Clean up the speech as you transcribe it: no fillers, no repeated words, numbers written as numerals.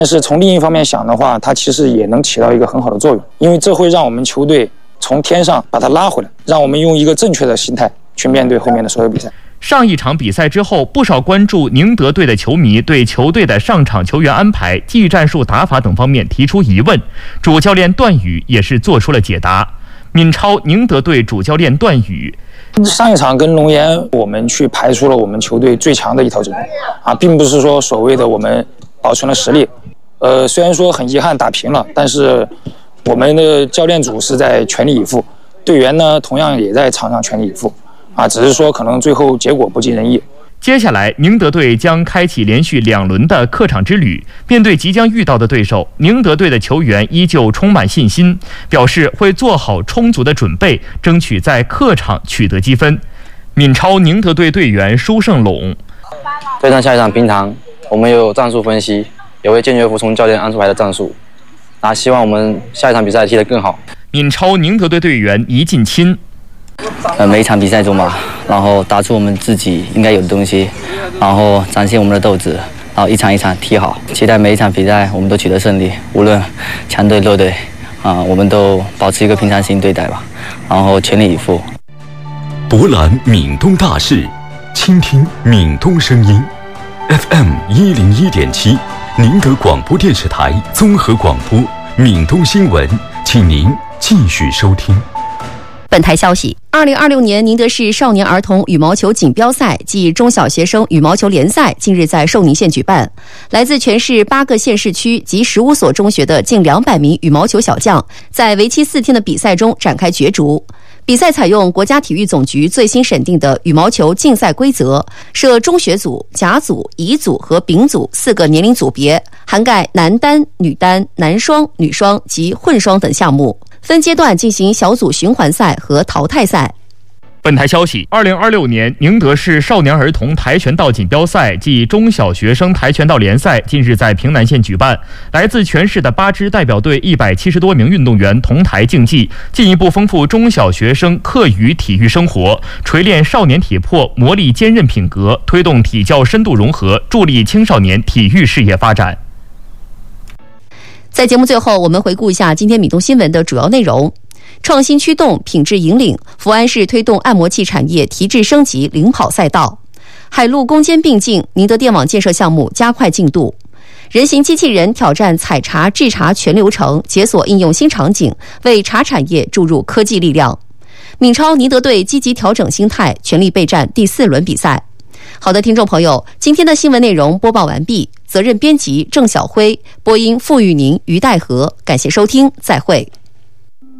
但是从另一方面想的话，它其实也能起到一个很好的作用，因为这会让我们球队从天上把它拉回来，让我们用一个正确的心态去面对后面的所有比赛。 上一场比赛之后，不少关注宁德队的球迷对球队的上场球员安排、技战术打法等方面提出疑问，主教练段宇也是做出了解答。闵超宁德队主教练段宇： 上一场跟龙岩，我们去排出了我们球队最强的一套阵容并不是说所谓的我们保存了实力。虽然说很遗憾打平了，但是我们的教练组是在全力以赴，队员呢同样也在场上全力以赴只是说可能最后结果不尽人意。 接下来，宁德队将开启连续2轮的客场之旅。面对即将遇到的对手，宁德队的球员依旧充满信心，表示会做好充足的准备，争取在客场取得积分。闵超宁德队队员舒胜龙： 对上下一场平常，我们有战术分析，也会坚决服从教练安出来的战术。希望我们下一场比赛踢得更好。 闵超宁德队队员倪进钦： 每一场比赛中嘛，然后打出我们自己应该有的东西，然后展现我们的斗志，然后一场一场踢好。期待每一场比赛我们都取得胜利，无论强队弱队我们都保持一个平常心对待吧，然后全力以赴。 博览闽东大事，倾听闽东声音。FM 101.7，宁德广播电视台综合广播，闽东新闻，请您继续收听。 本台消息，2026年宁德市少年儿童羽毛球锦标赛暨中小学生羽毛球联赛近日在寿宁县举办。来自全市8个县市区及15所中学的近200名羽毛球小将，在为期4天的比赛中展开角逐。比赛采用国家体育总局最新审定的羽毛球竞赛规则，设中学组、甲组、乙组和丙组4个年龄组别，涵盖男单、女单、男双、女双及混双等项目，分阶段进行小组循环赛和淘汰赛。 本台消息，2026年宁德市少年儿童跆拳道锦标赛暨中小学生跆拳道联赛近日在平南县举办。来自全市的8支代表队170多名运动员同台竞技，进一步丰富中小学生课余体育生活，锤炼少年体魄，磨砺坚韧品格，推动体教深度融合，助力青少年体育事业发展。 在节目最后，我们回顾一下今天闽东新闻的主要内容。创新驱动，品质引领，福安市推动按摩器产业提质升级领跑赛道。海陆攻坚并进，宁德电网建设项目加快进度。人形机器人挑战采茶制茶全流程，解锁应用新场景，为茶产业注入科技力量。闵超宁德队积极调整心态，全力备战第4轮比赛。好的，听众朋友，今天的新闻内容播报完毕，责任编辑郑晓辉，播音付玉宁、于代和，感谢收听，再会。